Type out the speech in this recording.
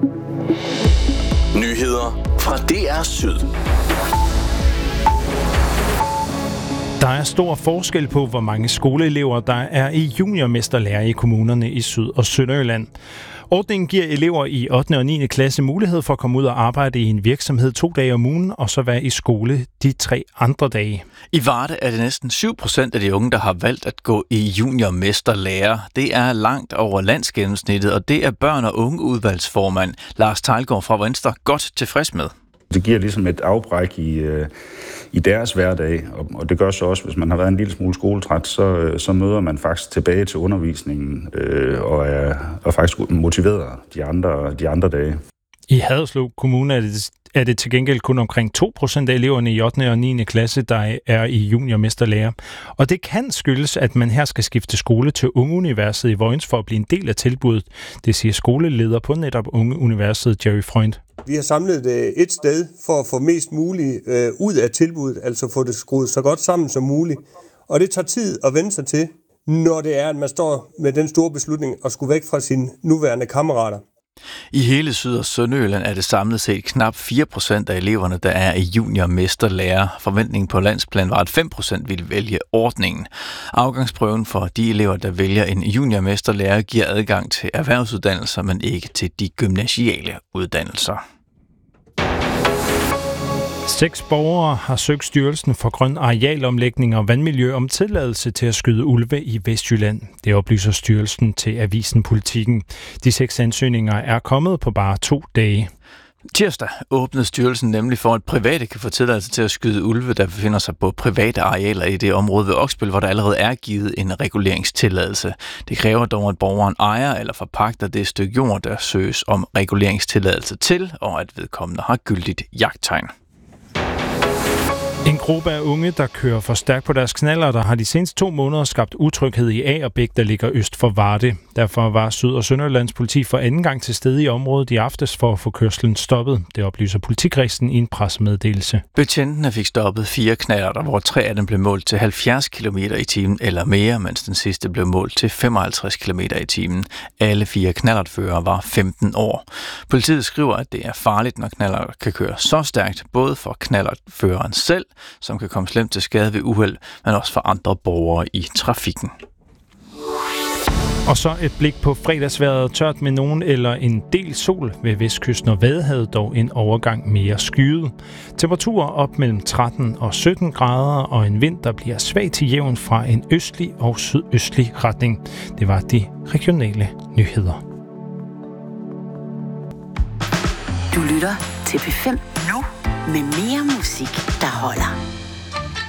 Nyheder fra DR Syd. Der er stor forskel på, hvor mange skoleelever der er i juniormesterlærer i kommunerne i Syd- og Sønderjylland. Ordningen giver elever i 8. og 9. klasse mulighed for at komme ud og arbejde i en virksomhed 2 dage om ugen, og så være i skole de 3 andre dage. I Varde er det næsten 7% af de unge, der har valgt at gå i juniormesterlærer. Det er langt over landsgennemsnittet, og det er børn- og ungeudvalgsformand Lars Teilgaard fra Venstre godt tilfreds med. Det giver ligesom et afbræk i deres hverdag, og det gør så også, hvis man har været en lille smule skoletræt, så møder man faktisk tilbage til undervisningen og er faktisk motiveret de andre dage. I Haderslev Kommune er det til gengæld kun omkring 2% af eleverne i 8. og 9. klasse, der er i juniormesterlærer. Og det kan skyldes, at man her skal skifte skole til Ungeuniverset i Vojens for at blive en del af tilbuddet. Det siger skoleleder på netop Ungeuniverset, Jerry Freund. Vi har samlet det et sted for at få mest muligt ud af tilbuddet, altså få det skruet så godt sammen som muligt. Og det tager tid at vende sig til, når det er, at man står med den store beslutning at skulle væk fra sine nuværende kammerater. I hele Syd- og Sønderjylland er det samlet set knap 4% af eleverne, der er i juniormesterlærer. Forventningen på landsplan var, at 5% ville vælge ordningen. Afgangsprøven for de elever, der vælger en juniormesterlærer, giver adgang til erhvervsuddannelser, men ikke til de gymnasiale uddannelser. 6 borgere har søgt Styrelsen for Grøn Arealomlægning og Vandmiljø om tilladelse til at skyde ulve i Vestjylland. Det oplyser styrelsen til avisen Politikken. De 6 ansøgninger er kommet på bare 2 dage. Tirsdag åbnede styrelsen nemlig for, at private kan få tilladelse til at skyde ulve, der befinder sig på private arealer i det område ved Oksbøl, hvor der allerede er givet en reguleringstilladelse. Det kræver dog, at borgeren ejer eller forpagter det stykke jord, der søges om reguleringstilladelse til, og at vedkommende har gyldigt jagttegn. En gruppe af unge, der kører for stærkt på deres knallerter, har de seneste 2 måneder skabt utryghed i Agerbæk, der ligger øst for Varde. Derfor var Syd- og Sønderjyllands politi for anden gang til stede i området i aftes for at få kørslen stoppet. Det oplyser politikredsen i en pressemeddelelse. Betjentene fik stoppet 4 knallerter, hvor 3 af dem blev målt til 70 km i timen eller mere, mens den sidste blev målt til 55 km i timen. Alle 4 knallertførere var 15 år. Politiet skriver, at det er farligt, når knallerter kan køre så stærkt, både for knallertføreren selv, som kan komme slemt til skade ved uheld, men også for andre borgere i trafikken. Og så et blik på fredagsvejret. Tørt med nogen eller en del sol ved vestkysten og Vadehavet, dog en overgang mere skyet. Temperaturer op mellem 13 og 17 grader og en vind, der bliver svag til jævn fra en østlig og sydøstlig retning. Det var de regionale nyheder. Du lytter til P5 nu med mere musik, der holder.